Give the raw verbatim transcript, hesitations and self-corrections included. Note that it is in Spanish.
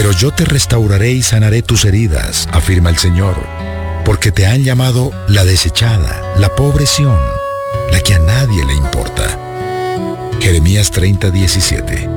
Pero yo te restauraré y sanaré tus heridas, afirma el Señor, porque te han llamado la desechada, la pobre Sión, la que a nadie le importa. Jeremías treinta, diecisiete.